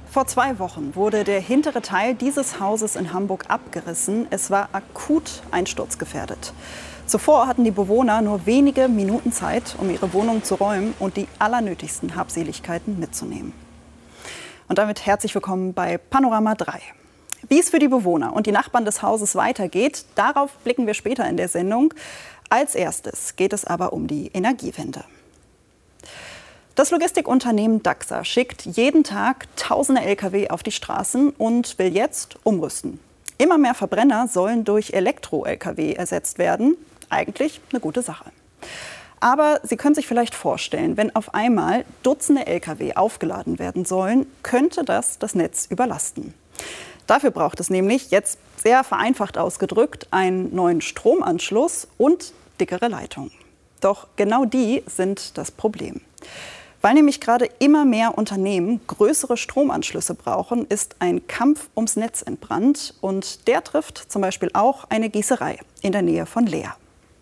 Vor 2 Wochen wurde der hintere Teil dieses Hauses in Hamburg abgerissen. Es war akut einsturzgefährdet. Zuvor hatten die Bewohner nur wenige Minuten Zeit, um ihre Wohnung zu räumen und die allernötigsten Habseligkeiten mitzunehmen. Und damit herzlich willkommen bei Panorama 3. Wie es für die Bewohner und die Nachbarn des Hauses weitergeht, darauf blicken wir später in der Sendung. Als erstes geht es aber um die Energiewende. Das Logistikunternehmen Dachser schickt jeden Tag tausende Lkw auf die Straßen und will jetzt umrüsten. Immer mehr Verbrenner sollen durch Elektro-Lkw ersetzt werden. Eigentlich eine gute Sache. Aber Sie können sich vielleicht vorstellen, wenn auf einmal Dutzende Lkw aufgeladen werden sollen, könnte das Netz überlasten. Dafür braucht es nämlich, jetzt sehr vereinfacht ausgedrückt, einen neuen Stromanschluss und dickere Leitungen. Doch genau die sind das Problem. Weil nämlich gerade immer mehr Unternehmen größere Stromanschlüsse brauchen, ist ein Kampf ums Netz entbrannt. Und der trifft zum Beispiel auch eine Gießerei in der Nähe von Leer.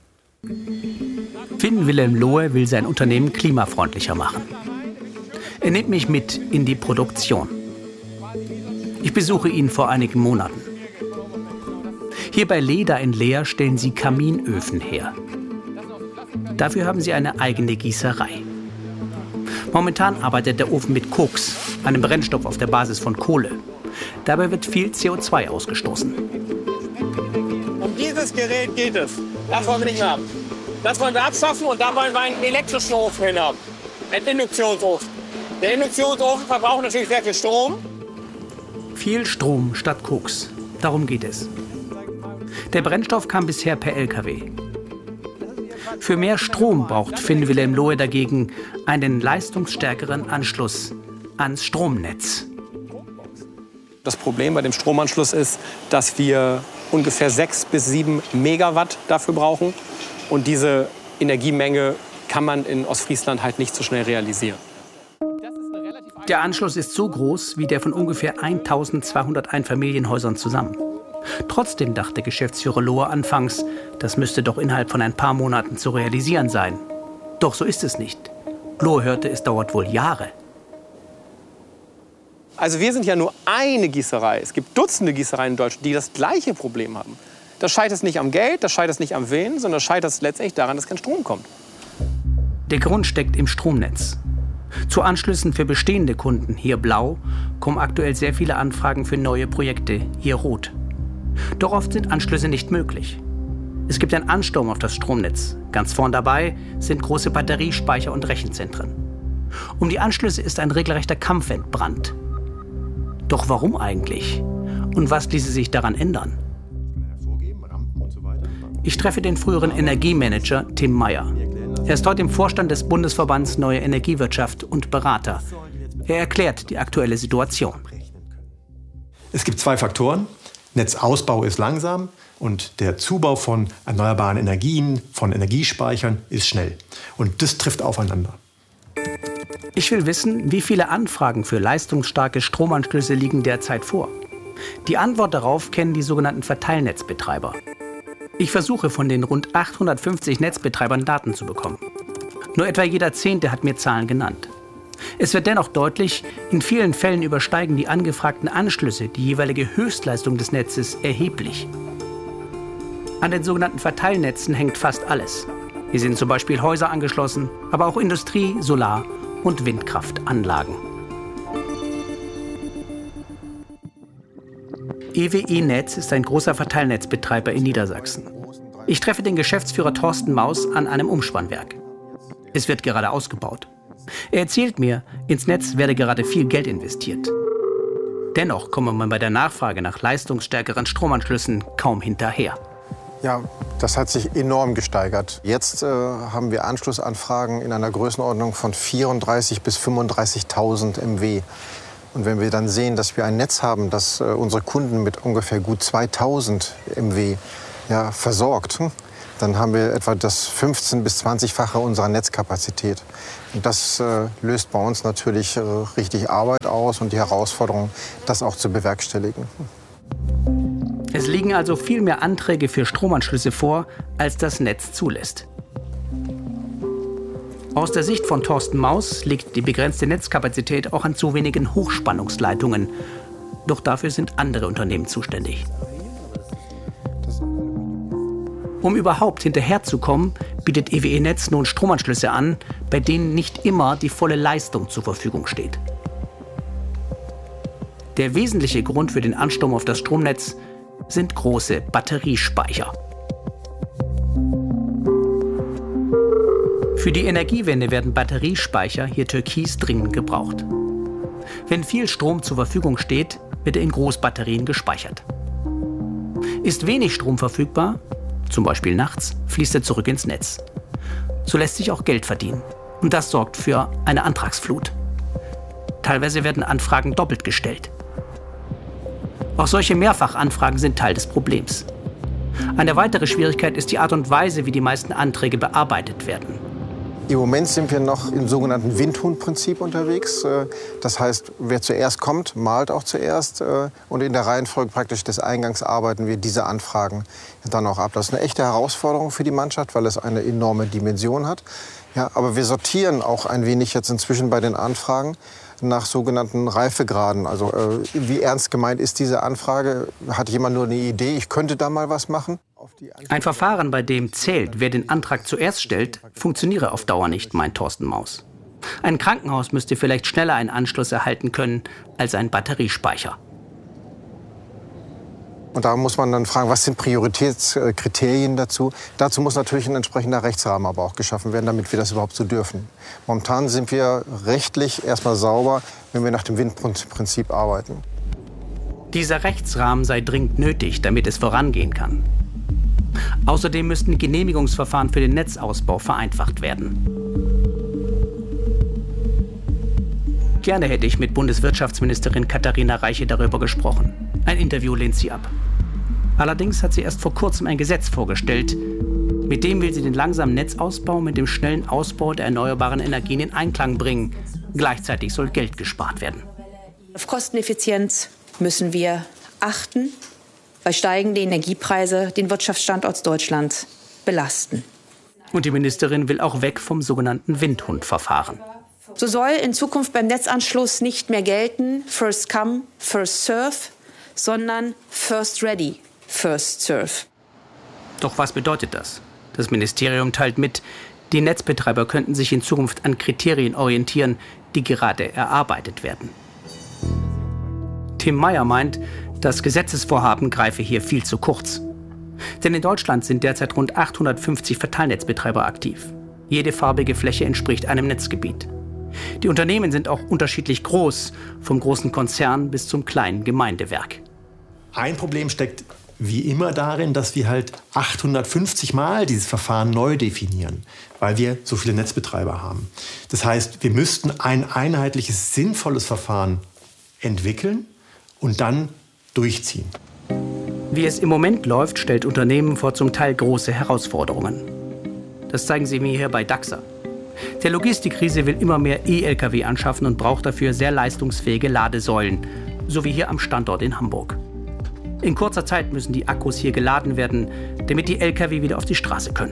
Finn Wilhelm Lohe will sein Unternehmen klimafreundlicher machen. Er nimmt mich mit in die Produktion. Ich besuche ihn vor einigen Monaten. Hier bei Leda in Leer stellen sie Kaminöfen her. Dafür haben sie eine eigene Gießerei. Momentan arbeitet der Ofen mit Koks, einem Brennstoff auf der Basis von Kohle. Dabei wird viel CO2 ausgestoßen. Um dieses Gerät geht es. Das wollen wir nicht mehr haben. Das wollen wir abschaffen und da wollen wir einen elektrischen Ofen hin haben. Einen Induktionsofen. Der Induktionsofen verbraucht natürlich sehr viel Strom. Viel Strom statt Koks. Darum geht es. Der Brennstoff kam bisher per Lkw. Für mehr Strom braucht Finn Wilhelm Lohe dagegen einen leistungsstärkeren Anschluss ans Stromnetz. Das Problem bei dem Stromanschluss ist, dass wir ungefähr 6 bis 7 Megawatt dafür brauchen. Und diese Energiemenge kann man in Ostfriesland halt nicht so schnell realisieren. Der Anschluss ist so groß wie der von ungefähr 1200 Einfamilienhäusern zusammen. Trotzdem dachte Geschäftsführer Lohe anfangs, das müsste doch innerhalb von ein paar Monaten zu realisieren sein. Doch so ist es nicht. Lohe hörte, es dauert wohl Jahre. Also wir sind ja nur eine Gießerei. Es gibt Dutzende Gießereien in Deutschland, die das gleiche Problem haben. Das scheitert nicht am Geld, das scheitert nicht am Willen, sondern das scheitert letztendlich daran, dass kein Strom kommt. Der Grund steckt im Stromnetz. Zu Anschlüssen für bestehende Kunden, hier blau, kommen aktuell sehr viele Anfragen für neue Projekte, hier rot. Doch oft sind Anschlüsse nicht möglich. Es gibt einen Ansturm auf das Stromnetz. Ganz vorn dabei sind große Batteriespeicher und Rechenzentren. Um die Anschlüsse ist ein regelrechter Kampf entbrannt. Doch warum eigentlich? Und was ließe sich daran ändern? Ich treffe den früheren Energiemanager Tim Meyer. Er ist heute im Vorstand des Bundesverbands Neue Energiewirtschaft und Berater. Er erklärt die aktuelle Situation. Es gibt 2 Faktoren. Netzausbau ist langsam und der Zubau von erneuerbaren Energien, von Energiespeichern ist schnell. Und das trifft aufeinander. Ich will wissen, wie viele Anfragen für leistungsstarke Stromanschlüsse liegen derzeit vor. Die Antwort darauf kennen die sogenannten Verteilnetzbetreiber. Ich versuche von den rund 850 Netzbetreibern Daten zu bekommen. Nur etwa jeder 10. hat mir Zahlen genannt. Es wird dennoch deutlich, in vielen Fällen übersteigen die angefragten Anschlüsse die jeweilige Höchstleistung des Netzes erheblich. An den sogenannten Verteilnetzen hängt fast alles. Hier sind zum Beispiel Häuser angeschlossen, aber auch Industrie, Solar- und Windkraftanlagen. EWE Netz ist ein großer Verteilnetzbetreiber in Niedersachsen. Ich treffe den Geschäftsführer Thorsten Maus an einem Umspannwerk. Es wird gerade ausgebaut. Er erzählt mir, ins Netz werde gerade viel Geld investiert. Dennoch komme man bei der Nachfrage nach leistungsstärkeren Stromanschlüssen kaum hinterher. Ja, das hat sich enorm gesteigert. Jetzt haben wir Anschlussanfragen in einer Größenordnung von 34.000 bis 35.000 MW. Und wenn wir dann sehen, dass wir ein Netz haben, das unsere Kunden mit ungefähr gut 2.000 MW versorgt, dann haben wir etwa das 15- bis 20-fache unserer Netzkapazität. Und das löst bei uns natürlich richtig Arbeit aus und die Herausforderung, das auch zu bewerkstelligen. Es liegen also viel mehr Anträge für Stromanschlüsse vor, als das Netz zulässt. Aus der Sicht von Thorsten Maus liegt die begrenzte Netzkapazität auch an zu wenigen Hochspannungsleitungen. Doch dafür sind andere Unternehmen zuständig. Um überhaupt hinterherzukommen, bietet EWE Netz nun Stromanschlüsse an, bei denen nicht immer die volle Leistung zur Verfügung steht. Der wesentliche Grund für den Ansturm auf das Stromnetz sind große Batteriespeicher. Für die Energiewende werden Batteriespeicher, hier Türkis, dringend gebraucht. Wenn viel Strom zur Verfügung steht, wird er in Großbatterien gespeichert. Ist wenig Strom verfügbar, zum Beispiel nachts, fließt er zurück ins Netz. So lässt sich auch Geld verdienen. Und das sorgt für eine Antragsflut. Teilweise werden Anfragen doppelt gestellt. Auch solche Mehrfachanfragen sind Teil des Problems. Eine weitere Schwierigkeit ist die Art und Weise, wie die meisten Anträge bearbeitet werden. Im Moment sind wir noch im sogenannten Windhuhn-Prinzip unterwegs. Das heißt, wer zuerst kommt, malt auch zuerst. Und in der Reihenfolge praktisch des Eingangs arbeiten wir diese Anfragen dann auch ab. Das ist eine echte Herausforderung für die Mannschaft, weil es eine enorme Dimension hat. Ja, aber wir sortieren auch ein wenig jetzt inzwischen bei den Anfragen nach sogenannten Reifegraden. Also wie ernst gemeint ist diese Anfrage? Hat jemand nur eine Idee, ich könnte da mal was machen? Ein Verfahren, bei dem zählt, wer den Antrag zuerst stellt, funktioniere auf Dauer nicht, meint Thorsten Maus. Ein Krankenhaus müsste vielleicht schneller einen Anschluss erhalten können als ein Batteriespeicher. Und da muss man dann fragen, was sind Prioritätskriterien dazu? Dazu muss natürlich ein entsprechender Rechtsrahmen aber auch geschaffen werden, damit wir das überhaupt so dürfen. Momentan sind wir rechtlich erstmal sauber, wenn wir nach dem Windprinzip arbeiten. Dieser Rechtsrahmen sei dringend nötig, damit es vorangehen kann. Außerdem müssten Genehmigungsverfahren für den Netzausbau vereinfacht werden. Gerne hätte ich mit Bundeswirtschaftsministerin Katharina Reiche darüber gesprochen. Ein Interview lehnt sie ab. Allerdings hat sie erst vor kurzem ein Gesetz vorgestellt. Mit dem will sie den langsamen Netzausbau mit dem schnellen Ausbau der erneuerbaren Energien in Einklang bringen. Gleichzeitig soll Geld gespart werden. Auf Kosteneffizienz müssen wir achten, weil steigende Energiepreise den Wirtschaftsstandort Deutschland belasten. Und die Ministerin will auch weg vom sogenannten Windhund-Verfahren. So soll in Zukunft beim Netzanschluss nicht mehr gelten First come, first serve, sondern First ready, first serve. Doch was bedeutet das? Das Ministerium teilt mit, die Netzbetreiber könnten sich in Zukunft an Kriterien orientieren, die gerade erarbeitet werden. Tim Meyer meint, das Gesetzesvorhaben greife hier viel zu kurz. Denn in Deutschland sind derzeit rund 850 Verteilnetzbetreiber aktiv. Jede farbige Fläche entspricht einem Netzgebiet. Die Unternehmen sind auch unterschiedlich groß, vom großen Konzern bis zum kleinen Gemeindewerk. Ein Problem steckt wie immer darin, dass wir halt 850 Mal dieses Verfahren neu definieren, weil wir so viele Netzbetreiber haben. Das heißt, wir müssten ein einheitliches, sinnvolles Verfahren entwickeln und dann durchziehen. Wie es im Moment läuft, stellt Unternehmen vor zum Teil große Herausforderungen. Das zeigen sie mir hier bei Daxa. Der Logistikriese will immer mehr E-Lkw anschaffen und braucht dafür sehr leistungsfähige Ladesäulen, so wie hier am Standort in Hamburg. In kurzer Zeit müssen die Akkus hier geladen werden, damit die Lkw wieder auf die Straße können.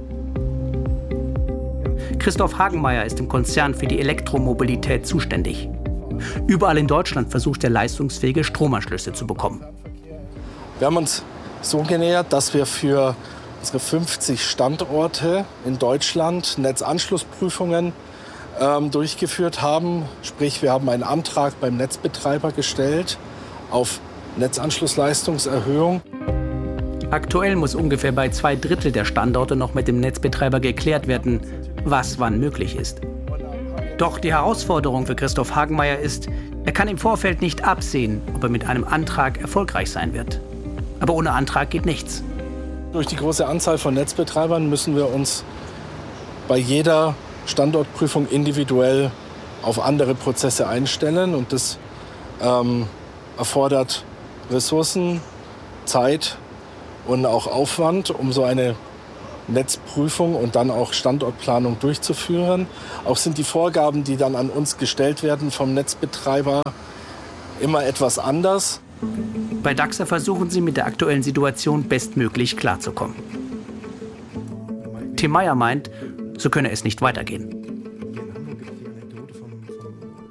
Christoph Hagenmeier ist im Konzern für die Elektromobilität zuständig. Überall in Deutschland versucht er, leistungsfähige Stromanschlüsse zu bekommen. Wir haben uns so genähert, dass wir für unsere 50 Standorte in Deutschland Netzanschlussprüfungen durchgeführt haben. Sprich, wir haben einen Antrag beim Netzbetreiber gestellt auf Netzanschlussleistungserhöhung. Aktuell muss ungefähr bei 2/3 der Standorte noch mit dem Netzbetreiber geklärt werden, was wann möglich ist. Doch die Herausforderung für Christoph Hagenmeier ist, er kann im Vorfeld nicht absehen, ob er mit einem Antrag erfolgreich sein wird. Aber ohne Antrag geht nichts. Durch die große Anzahl von Netzbetreibern müssen wir uns bei jeder Standortprüfung individuell auf andere Prozesse einstellen. Und das erfordert Ressourcen, Zeit und auch Aufwand, um so eine Netzprüfung und dann auch Standortplanung durchzuführen. Auch sind die Vorgaben, die dann an uns gestellt werden vom Netzbetreiber, immer etwas anders. Bei Daxa versuchen sie mit der aktuellen Situation bestmöglich klarzukommen. Tim Meyer meint, so könne es nicht weitergehen.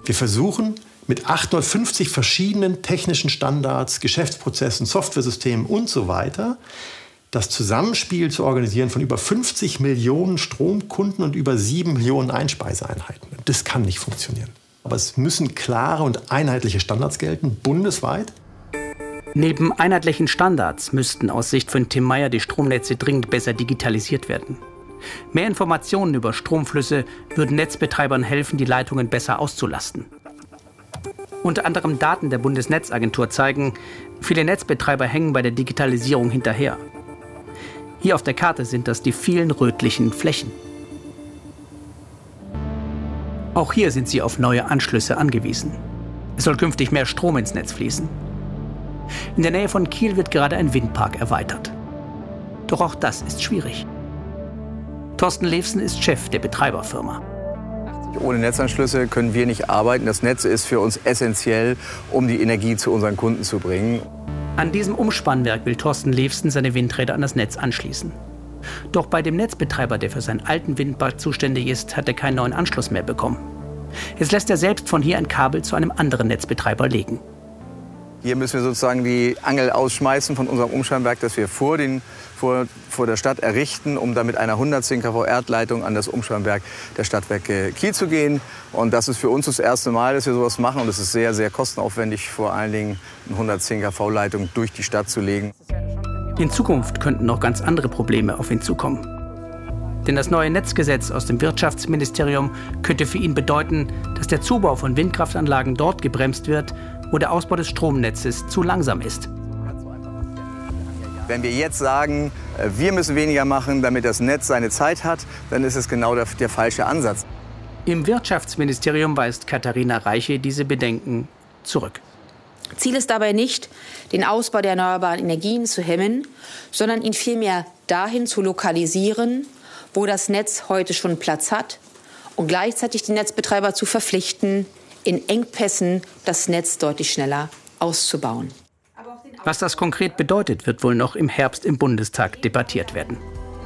Wir versuchen mit 850 verschiedenen technischen Standards, Geschäftsprozessen, Softwaresystemen und so weiter das Zusammenspiel zu organisieren von über 50 Millionen Stromkunden und über 7 Millionen Einspeiseeinheiten. Das kann nicht funktionieren. Aber es müssen klare und einheitliche Standards gelten, bundesweit. Neben einheitlichen Standards müssten aus Sicht von Tim Meyer die Stromnetze dringend besser digitalisiert werden. Mehr Informationen über Stromflüsse würden Netzbetreibern helfen, die Leitungen besser auszulasten. Unter anderem Daten der Bundesnetzagentur zeigen, viele Netzbetreiber hängen bei der Digitalisierung hinterher. Hier auf der Karte sind das die vielen rötlichen Flächen. Auch hier sind sie auf neue Anschlüsse angewiesen. Es soll künftig mehr Strom ins Netz fließen. In der Nähe von Kiel wird gerade ein Windpark erweitert. Doch auch das ist schwierig. Thorsten Levsen ist Chef der Betreiberfirma. Ohne Netzanschlüsse können wir nicht arbeiten. Das Netz ist für uns essentiell, um die Energie zu unseren Kunden zu bringen. An diesem Umspannwerk will Thorsten Levsen seine Windräder an das Netz anschließen. Doch bei dem Netzbetreiber, der für seinen alten Windpark zuständig ist, hat er keinen neuen Anschluss mehr bekommen. Jetzt lässt er selbst von hier ein Kabel zu einem anderen Netzbetreiber legen. Hier müssen wir sozusagen die Angel ausschmeißen von unserem Umspannwerk, das wir vor der Stadt errichten, um dann mit einer 110 kV Erdleitung an das Umspannwerk der Stadtwerke Kiel zu gehen. Und das ist für uns das erste Mal, dass wir sowas machen. Und es ist sehr, sehr kostenaufwendig, vor allen Dingen eine 110 kV Leitung durch die Stadt zu legen. In Zukunft könnten noch ganz andere Probleme auf ihn zukommen. Denn das neue Netzgesetz aus dem Wirtschaftsministerium könnte für ihn bedeuten, dass der Zubau von Windkraftanlagen dort gebremst wird, wo der Ausbau des Stromnetzes zu langsam ist. Wenn wir jetzt sagen, wir müssen weniger machen, damit das Netz seine Zeit hat, dann ist es genau der falsche Ansatz. Im Wirtschaftsministerium weist Katharina Reiche diese Bedenken zurück. Ziel ist dabei nicht, den Ausbau der erneuerbaren Energien zu hemmen, sondern ihn vielmehr dahin zu lokalisieren, wo das Netz heute schon Platz hat, und gleichzeitig die Netzbetreiber zu verpflichten, in Engpässen das Netz deutlich schneller auszubauen. Was das konkret bedeutet, wird wohl noch im Herbst im Bundestag debattiert werden.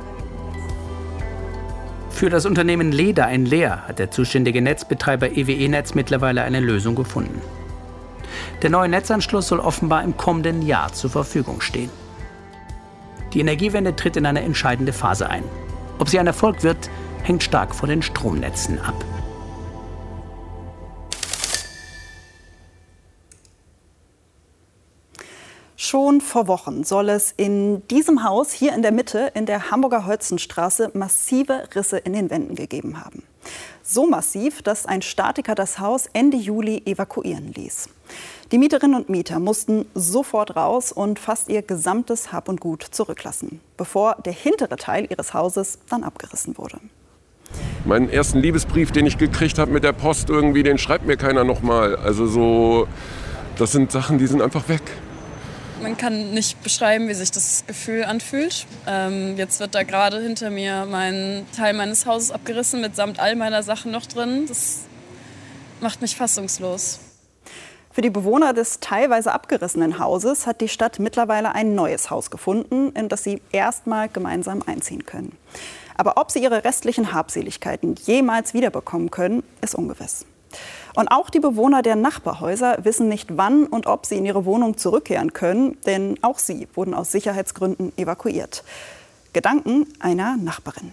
Für das Unternehmen Leda in Leer hat der zuständige Netzbetreiber EWE Netz mittlerweile eine Lösung gefunden. Der neue Netzanschluss soll offenbar im kommenden Jahr zur Verfügung stehen. Die Energiewende tritt in eine entscheidende Phase ein. Ob sie ein Erfolg wird, hängt stark von den Stromnetzen ab. Schon vor Wochen soll es in diesem Haus hier in der Mitte in der Hamburger Holzenstraße massive Risse in den Wänden gegeben haben. So massiv, dass ein Statiker das Haus Ende Juli evakuieren ließ. Die Mieterinnen und Mieter mussten sofort raus und fast ihr gesamtes Hab und Gut zurücklassen, bevor der hintere Teil ihres Hauses dann abgerissen wurde. Meinen ersten Liebesbrief, den ich gekriegt habe mit der Post irgendwie, den schreibt mir keiner nochmal. Also so, das sind Sachen, die sind einfach weg. Man kann nicht beschreiben, wie sich das Gefühl anfühlt. Jetzt wird da gerade hinter mir mein Teil meines Hauses abgerissen, mitsamt all meiner Sachen noch drin. Das macht mich fassungslos. Für die Bewohner des teilweise abgerissenen Hauses hat die Stadt mittlerweile ein neues Haus gefunden, in das sie erstmal gemeinsam einziehen können. Aber ob sie ihre restlichen Habseligkeiten jemals wiederbekommen können, ist ungewiss. Und auch die Bewohner der Nachbarhäuser wissen nicht, wann und ob sie in ihre Wohnung zurückkehren können, denn auch sie wurden aus Sicherheitsgründen evakuiert. Gedanken einer Nachbarin.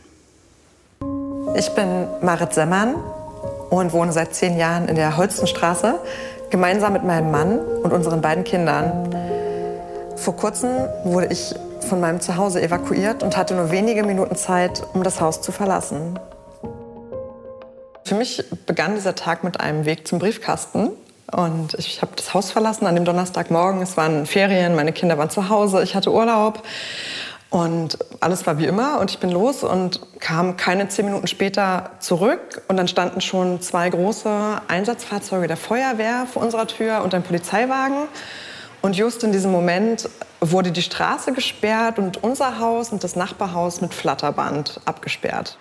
Ich bin Marit Semmern und wohne seit 10 Jahren in der Holzenstraße, gemeinsam mit meinem Mann und unseren beiden Kindern. Vor kurzem wurde ich von meinem Zuhause evakuiert und hatte nur wenige Minuten Zeit, um das Haus zu verlassen. Für mich begann dieser Tag mit einem Weg zum Briefkasten. Und ich habe das Haus verlassen an dem Donnerstagmorgen. Es waren Ferien, meine Kinder waren zu Hause, ich hatte Urlaub. Und alles war wie immer. Und ich bin los und kam keine 10 Minuten später zurück. Und dann standen schon 2 große Einsatzfahrzeuge der Feuerwehr vor unserer Tür und ein Polizeiwagen. Und just in diesem Moment wurde die Straße gesperrt und unser Haus und das Nachbarhaus mit Flatterband abgesperrt.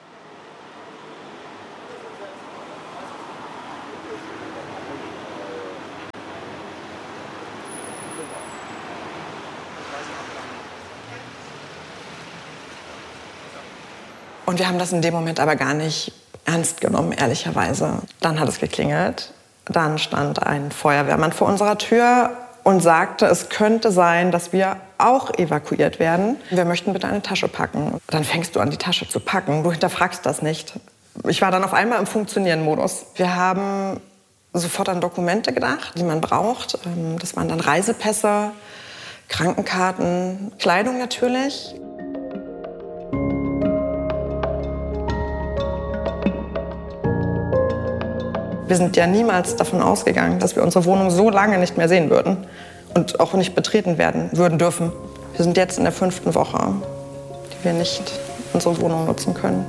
Und wir haben das in dem Moment aber gar nicht ernst genommen, ehrlicherweise. Dann hat es geklingelt Dann stand ein Feuerwehrmann vor unserer Tür und sagte, es könnte sein, dass wir auch evakuiert werden. Wir möchten bitte eine Tasche packen. Dann fängst du an, die Tasche zu packen. Du hinterfragst das nicht. Ich war dann auf einmal im Funktionieren-Modus. Wir haben sofort an Dokumente gedacht, die man braucht. Das waren dann Reisepässe, Krankenkarten, Kleidung natürlich. Wir sind ja niemals davon ausgegangen, dass wir unsere Wohnung so lange nicht mehr sehen würden und auch nicht betreten würden dürfen. Wir sind jetzt in der 5. Woche, die wir nicht unsere Wohnung nutzen können.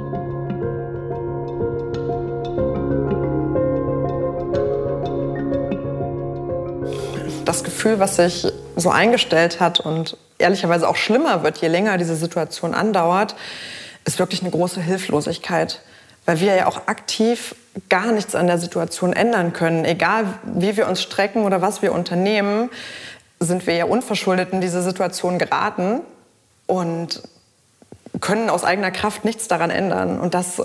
Das Gefühl, was sich so eingestellt hat und ehrlicherweise auch schlimmer wird, je länger diese Situation andauert, ist wirklich eine große Hilflosigkeit. Weil wir ja auch aktiv gar nichts an der Situation ändern können. Egal, wie wir uns strecken oder was wir unternehmen, sind wir ja unverschuldet in diese Situation geraten und können aus eigener Kraft nichts daran ändern. Und das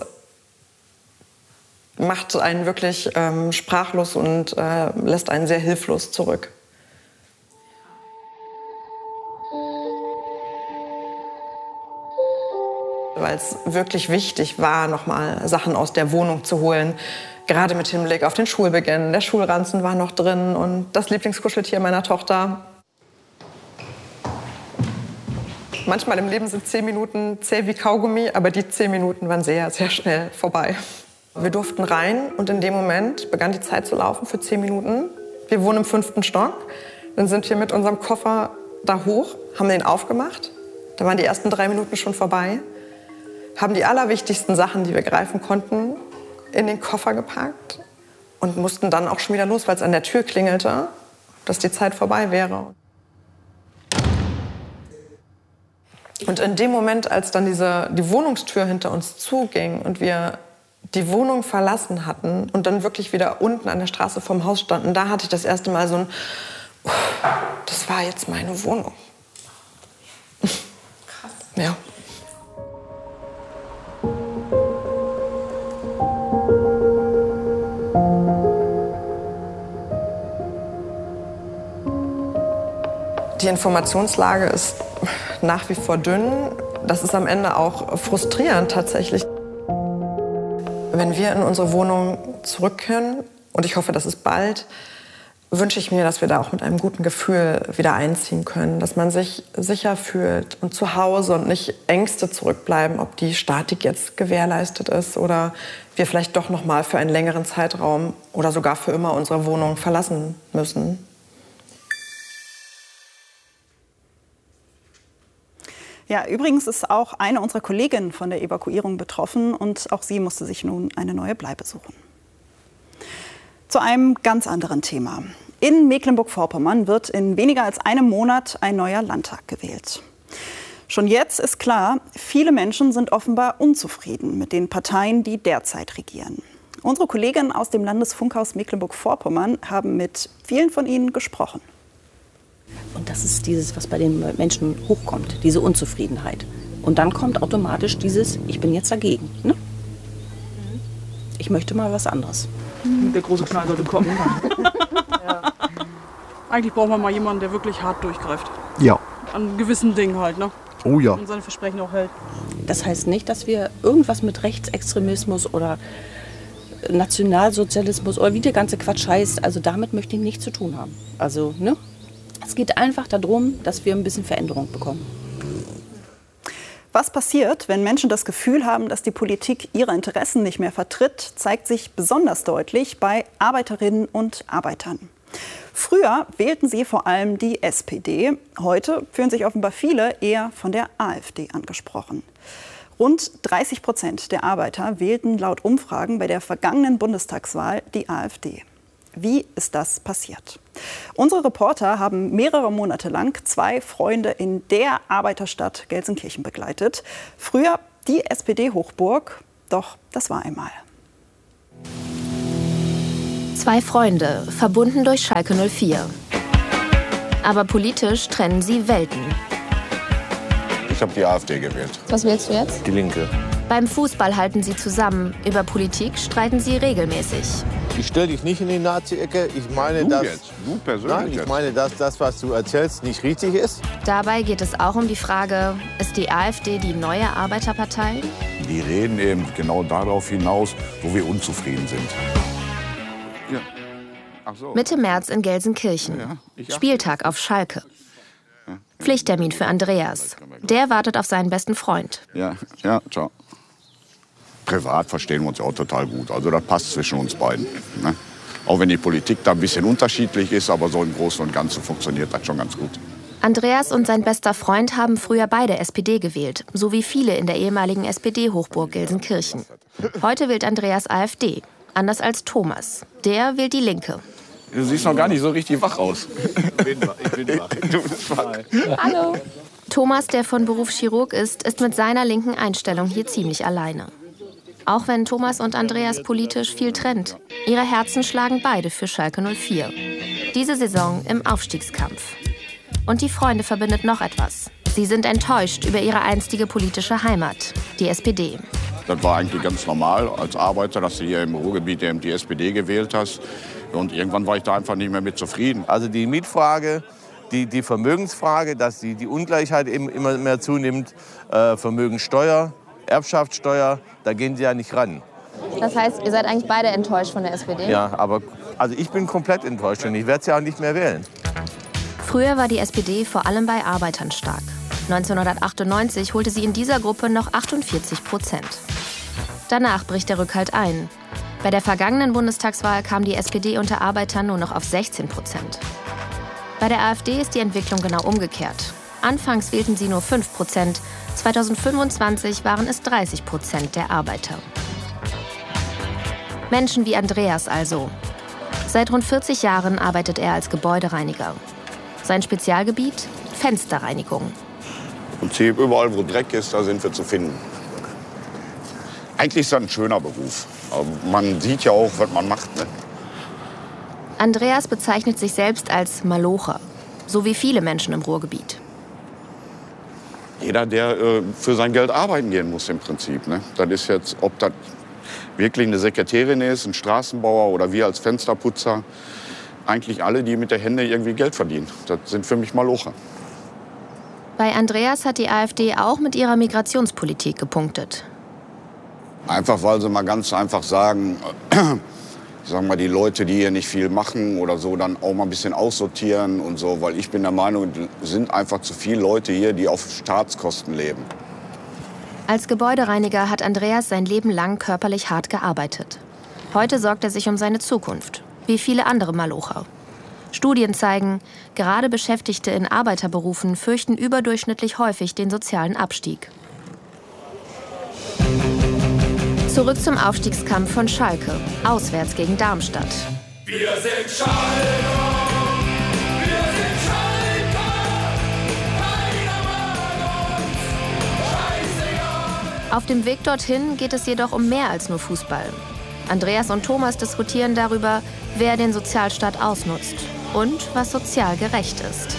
macht einen wirklich sprachlos und lässt einen sehr hilflos zurück. Weil es wirklich wichtig war, nochmal Sachen aus der Wohnung zu holen. Gerade mit Hinblick auf den Schulbeginn. Der Schulranzen war noch drin und das Lieblingskuscheltier meiner Tochter. Manchmal im Leben sind 10 Minuten zäh wie Kaugummi, aber die 10 Minuten waren sehr, sehr schnell vorbei. Wir durften rein und in dem Moment begann die Zeit zu laufen für 10 Minuten. Wir wohnen im 5. Stock. Dann sind wir mit unserem Koffer da hoch, haben den aufgemacht. Da waren die ersten 3 Minuten schon vorbei. Haben die allerwichtigsten Sachen, die wir greifen konnten, in den Koffer gepackt und mussten dann auch schon wieder los, weil es an der Tür klingelte, dass die Zeit vorbei wäre. Und in dem Moment, als dann die Wohnungstür hinter uns zuging und wir die Wohnung verlassen hatten und dann wirklich wieder unten an der Straße vorm Haus standen, da hatte ich das erste Mal so ein, das war jetzt meine Wohnung. Krass. Ja. Die Informationslage ist nach wie vor dünn. Das ist am Ende auch frustrierend tatsächlich. Wenn wir in unsere Wohnung zurück können, und ich hoffe, das ist bald, wünsche ich mir, dass wir da auch mit einem guten Gefühl wieder einziehen können. Dass man sich sicher fühlt und zu Hause und nicht Ängste zurückbleiben, ob die Statik jetzt gewährleistet ist oder wir vielleicht doch noch mal für einen längeren Zeitraum oder sogar für immer unsere Wohnung verlassen müssen. Ja, übrigens ist auch eine unserer Kolleginnen von der Evakuierung betroffen und auch sie musste sich nun eine neue Bleibe suchen. Zu einem ganz anderen Thema. In Mecklenburg-Vorpommern wird in weniger als einem Monat ein neuer Landtag gewählt. Schon jetzt ist klar, viele Menschen sind offenbar unzufrieden mit den Parteien, die derzeit regieren. Unsere Kolleginnen aus dem Landesfunkhaus Mecklenburg-Vorpommern haben mit vielen von ihnen gesprochen. Und das ist dieses, was bei den Menschen hochkommt, diese Unzufriedenheit. Und dann kommt automatisch dieses, ich bin jetzt dagegen. Ne? Ich möchte mal was anderes. Der große Knall sollte kommen. Ja. Eigentlich braucht man mal jemanden, der wirklich hart durchgreift. Ja. An gewissen Dingen halt, ne? Oh ja. Und seine Versprechen auch hält. Das heißt nicht, dass wir irgendwas mit Rechtsextremismus oder Nationalsozialismus oder wie der ganze Quatsch heißt, also damit möchte ich nichts zu tun haben. Also, ne? Es geht einfach darum, dass wir ein bisschen Veränderung bekommen. Was passiert, wenn Menschen das Gefühl haben, dass die Politik ihre Interessen nicht mehr vertritt, zeigt sich besonders deutlich bei Arbeiterinnen und Arbeitern. Früher wählten sie vor allem die SPD. Heute fühlen sich offenbar viele eher von der AfD angesprochen. Rund 30% der Arbeiter wählten laut Umfragen bei der vergangenen Bundestagswahl die AfD. Wie ist das passiert? Unsere Reporter haben mehrere Monate lang 2 Freunde in der Arbeiterstadt Gelsenkirchen begleitet. Früher die SPD-Hochburg, doch das war einmal. 2 Freunde, verbunden durch Schalke 04. Aber politisch trennen sie Welten. Ich habe die AfD gewählt. Was wählst du jetzt? Die Linke. Beim Fußball halten sie zusammen, über Politik streiten sie regelmäßig. Ich stelle dich nicht in die Nazi-Ecke. Ich meine, Du persönlich nein, ich meine, dass das, was du erzählst, nicht richtig ist. Dabei geht es auch um die Frage, ist die AfD die neue Arbeiterpartei? Die reden eben genau darauf hinaus, wo wir unzufrieden sind. Ja. Ach so. Mitte März in Gelsenkirchen. Spieltag auf Schalke. Pflichttermin für Andreas. Der wartet auf seinen besten Freund. Ja, ciao. Privat verstehen wir uns ja auch total gut. Also das passt zwischen uns beiden. Ne? Auch wenn die Politik da ein bisschen unterschiedlich ist, aber so im Großen und Ganzen funktioniert das schon ganz gut. Andreas und sein bester Freund haben früher beide SPD gewählt, so wie viele in der ehemaligen SPD-Hochburg Gelsenkirchen. Heute wählt Andreas AfD, anders als Thomas. Der wählt die Linke. Du siehst noch gar nicht so richtig wach aus. Ich bin wach. Du bist wach. Hallo. Thomas, der von Beruf Chirurg ist mit seiner linken Einstellung hier ziemlich alleine. Auch wenn Thomas und Andreas politisch viel trennt. Ihre Herzen schlagen beide für Schalke 04. Diese Saison im Aufstiegskampf. Und die Freunde verbindet noch etwas. Sie sind enttäuscht über ihre einstige politische Heimat, die SPD. Das war eigentlich ganz normal als Arbeiter, dass du hier im Ruhrgebiet eben die SPD gewählt hast. Und irgendwann war ich da einfach nicht mehr mit zufrieden. Also die Mietfrage, die Vermögensfrage, dass die Ungleichheit eben immer mehr zunimmt, Vermögensteuer, Erbschaftssteuer, da gehen sie ja nicht ran. Das heißt, ihr seid eigentlich beide enttäuscht von der SPD? Ja, aber also ich bin komplett enttäuscht und ich werde sie auch nicht mehr wählen. Früher war die SPD vor allem bei Arbeitern stark. 1998 holte sie in dieser Gruppe noch 48%. Danach bricht der Rückhalt ein. Bei der vergangenen Bundestagswahl kam die SPD unter Arbeitern nur noch auf 16%. Bei der AfD ist die Entwicklung genau umgekehrt. Anfangs wählten sie nur 5%, 2025 waren es 30% der Arbeiter. Menschen wie Andreas also. Seit rund 40 Jahren arbeitet er als Gebäudereiniger. Sein Spezialgebiet? Fensterreinigung. Im Prinzip überall, wo Dreck ist, da sind wir zu finden. Eigentlich ist das ein schöner Beruf. Aber man sieht ja auch, was man macht. Ne? Andreas bezeichnet sich selbst als Malocher, so wie viele Menschen im Ruhrgebiet. Jeder, der für sein Geld arbeiten gehen muss im Prinzip. Ne? Das ist jetzt, ob das wirklich eine Sekretärin ist, ein Straßenbauer oder wir als Fensterputzer. Eigentlich alle, die mit der Hände irgendwie Geld verdienen. Das sind für mich Malocher. Bei Andreas hat die AfD auch mit ihrer Migrationspolitik gepunktet. Einfach, weil sie mal ganz einfach sagen, die Leute, die hier nicht viel machen oder so, dann auch mal ein bisschen aussortieren und so. Weil ich bin der Meinung, es sind einfach zu viele Leute hier, die auf Staatskosten leben. Als Gebäudereiniger hat Andreas sein Leben lang körperlich hart gearbeitet. Heute sorgt er sich um seine Zukunft, wie viele andere Malocher. Studien zeigen, gerade Beschäftigte in Arbeiterberufen fürchten überdurchschnittlich häufig den sozialen Abstieg. Zurück zum Aufstiegskampf von Schalke, auswärts gegen Darmstadt. Wir sind Schalke, wir sind Schalke, keiner mag uns, scheißegal. Auf dem Weg dorthin geht es jedoch um mehr als nur Fußball. Andreas und Thomas diskutieren darüber, wer den Sozialstaat ausnutzt und was sozial gerecht ist.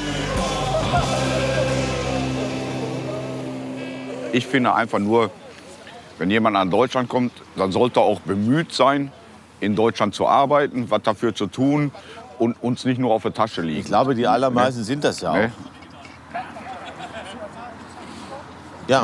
Ich finde einfach nur, wenn jemand an Deutschland kommt, dann sollte er auch bemüht sein, in Deutschland zu arbeiten, was dafür zu tun und uns nicht nur auf der Tasche liegen. Ich glaube, die allermeisten sind das ja auch. Ne? Ja.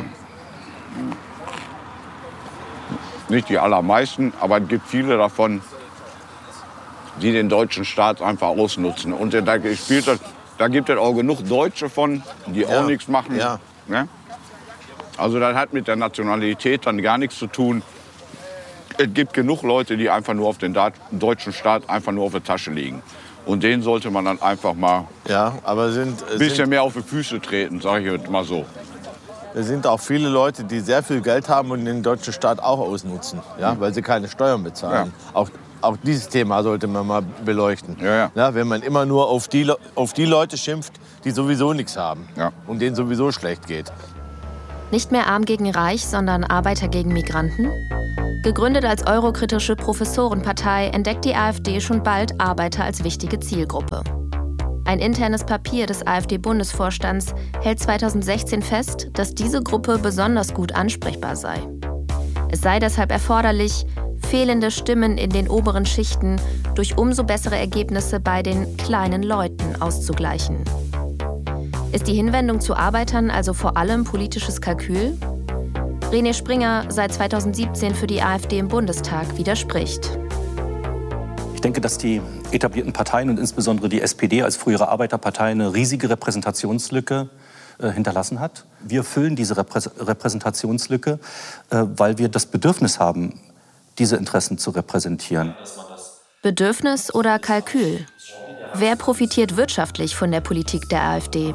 Nicht die allermeisten, aber es gibt viele davon, die den deutschen Staat einfach ausnutzen. Und da gibt es auch genug Deutsche von, die auch nichts machen. Ja. Ne? Also das hat mit der Nationalität dann gar nichts zu tun. Es gibt genug Leute, die einfach nur auf den deutschen Staat einfach nur auf der Tasche liegen. Und denen sollte man dann einfach mal ein bisschen mehr auf die Füße treten, sage ich jetzt mal so. Es sind auch viele Leute, die sehr viel Geld haben und den deutschen Staat auch ausnutzen, weil sie keine Steuern bezahlen. Ja. Auch dieses Thema sollte man mal beleuchten. Ja, wenn man immer nur auf die Leute schimpft, die sowieso nichts haben und denen sowieso schlecht geht. Nicht mehr arm gegen reich, sondern Arbeiter gegen Migranten? Gegründet als eurokritische Professorenpartei entdeckt die AfD schon bald Arbeiter als wichtige Zielgruppe. Ein internes Papier des AfD-Bundesvorstands hält 2016 fest, dass diese Gruppe besonders gut ansprechbar sei. Es sei deshalb erforderlich, fehlende Stimmen in den oberen Schichten durch umso bessere Ergebnisse bei den kleinen Leuten auszugleichen. Ist die Hinwendung zu Arbeitern also vor allem politisches Kalkül? René Springer, seit 2017 für die AfD im Bundestag, widerspricht. Ich denke, dass die etablierten Parteien und insbesondere die SPD als frühere Arbeiterpartei eine riesige Repräsentationslücke hinterlassen hat. Wir füllen diese Repräsentationslücke, weil wir das Bedürfnis haben, diese Interessen zu repräsentieren. Bedürfnis oder Kalkül? Wer profitiert wirtschaftlich von der Politik der AfD?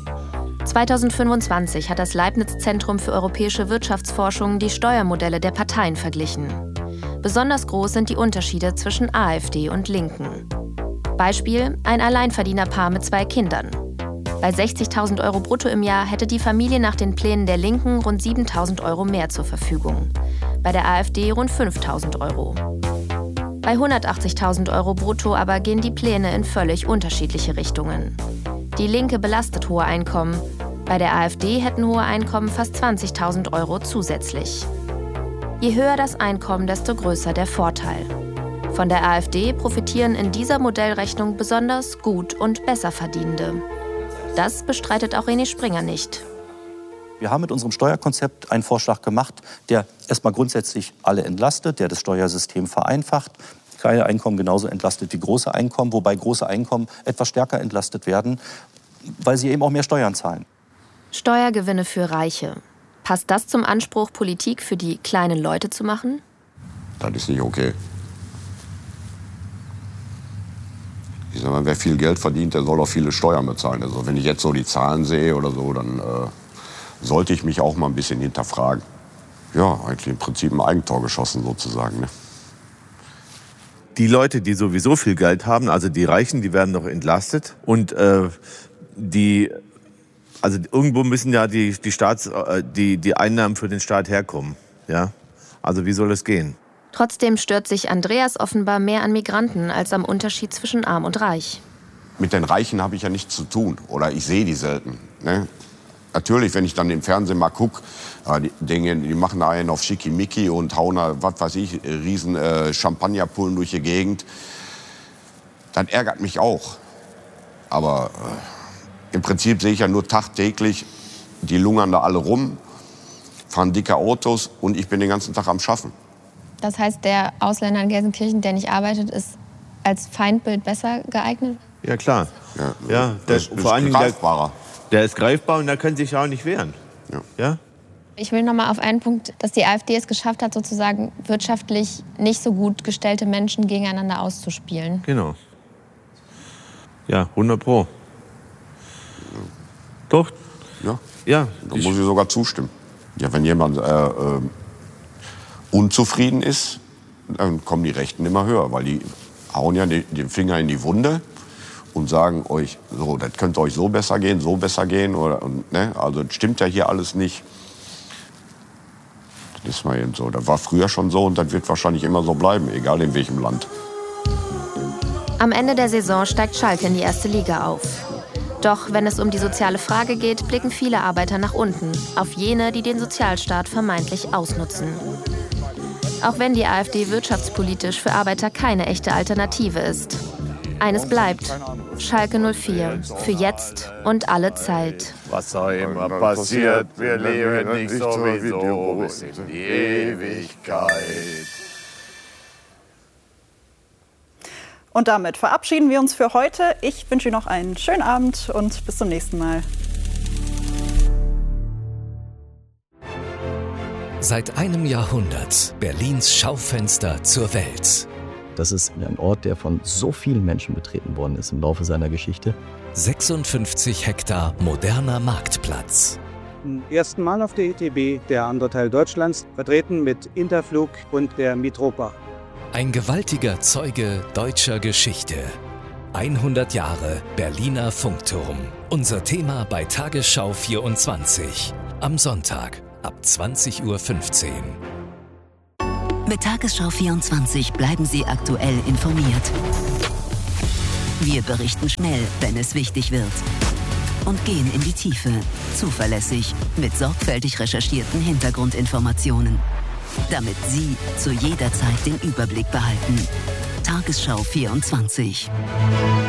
2025 hat das Leibniz-Zentrum für europäische Wirtschaftsforschung die Steuermodelle der Parteien verglichen. Besonders groß sind die Unterschiede zwischen AfD und Linken. Beispiel: ein Alleinverdienerpaar mit 2 Kindern. Bei 60.000 € brutto im Jahr hätte die Familie nach den Plänen der Linken rund 7.000 € mehr zur Verfügung. Bei der AfD rund 5.000 €. Bei 180.000 € brutto aber gehen die Pläne in völlig unterschiedliche Richtungen. Die Linke belastet hohe Einkommen. Bei der AfD hätten hohe Einkommen fast 20.000 € zusätzlich. Je höher das Einkommen, desto größer der Vorteil. Von der AfD profitieren in dieser Modellrechnung besonders gut und Besserverdienende. Das bestreitet auch René Springer nicht. Wir haben mit unserem Steuerkonzept einen Vorschlag gemacht, der erstmal grundsätzlich alle entlastet, der das Steuersystem vereinfacht, kleine Einkommen genauso entlastet wie große Einkommen, wobei große Einkommen etwas stärker entlastet werden, weil sie eben auch mehr Steuern zahlen. Steuergewinne für Reiche. Passt das zum Anspruch, Politik für die kleinen Leute zu machen? Das ist nicht okay. Ich sag mal, wer viel Geld verdient, der soll auch viele Steuern bezahlen. Also wenn ich jetzt so die Zahlen sehe oder so, dann sollte ich mich auch mal ein bisschen hinterfragen. Ja, eigentlich im Prinzip ein Eigentor geschossen sozusagen. Ne? Die Leute, die sowieso viel Geld haben, also die Reichen, die werden noch entlastet. Und also irgendwo müssen ja die Einnahmen für den Staat herkommen. Ja? Also wie soll das gehen? Trotzdem stört sich Andreas offenbar mehr an Migranten als am Unterschied zwischen Arm und Reich. Mit den Reichen habe ich ja nichts zu tun. Oder ich sehe die selten. Ne? Natürlich, wenn ich dann im Fernsehen mal gucke, die machen da einen auf Schickimicki und hauen da, was weiß ich, riesen Champagnerpullen durch die Gegend. Das ärgert mich auch. Aber im Prinzip sehe ich ja nur tagtäglich, die lungern da alle rum, fahren dicke Autos und ich bin den ganzen Tag am Schaffen. Das heißt, der Ausländer in Gelsenkirchen, der nicht arbeitet, ist als Feindbild besser geeignet? Ja, klar. Ja, vor allen Dingen greifbarer. Der ist greifbar und der kann sich auch nicht wehren. Ja? Ich will noch mal auf einen Punkt, dass die AfD es geschafft hat, sozusagen wirtschaftlich nicht so gut gestellte Menschen gegeneinander auszuspielen. Genau. Ja, 100%. Doch. Ja. Da muss ich sogar zustimmen. Ja, wenn jemand unzufrieden ist, dann kommen die Rechten immer höher, weil die hauen ja den Finger in die Wunde und sagen euch, so, das könnte euch so besser gehen. Ne? Also das stimmt ja hier alles nicht. Das ist mal eben so. Das war früher schon so und das wird wahrscheinlich immer so bleiben, egal in welchem Land. Am Ende der Saison steigt Schalke in die 1. Liga auf. Doch wenn es um die soziale Frage geht, blicken viele Arbeiter nach unten, auf jene, die den Sozialstaat vermeintlich ausnutzen. Auch wenn die AfD wirtschaftspolitisch für Arbeiter keine echte Alternative ist. Eines bleibt: Schalke 04, für jetzt und alle Zeit. Was auch immer passiert, wir leben nicht sowieso bis in die Ewigkeit. Und damit verabschieden wir uns für heute. Ich wünsche Ihnen noch einen schönen Abend und bis zum nächsten Mal. Seit einem Jahrhundert Berlins Schaufenster zur Welt. Das ist ein Ort, der von so vielen Menschen betreten worden ist im Laufe seiner Geschichte. 56 Hektar moderner Marktplatz. Zum ersten Mal auf der ITB, der andere Teil Deutschlands, vertreten mit Interflug und der Mitropa. Ein gewaltiger Zeuge deutscher Geschichte. 100 Jahre Berliner Funkturm. Unser Thema bei Tagesschau 24. Am Sonntag ab 20:15 Uhr. Mit Tagesschau 24 bleiben Sie aktuell informiert. Wir berichten schnell, wenn es wichtig wird. Und gehen in die Tiefe. Zuverlässig. Mit sorgfältig recherchierten Hintergrundinformationen. damit Sie zu jeder Zeit den Überblick behalten. Tagesschau 24.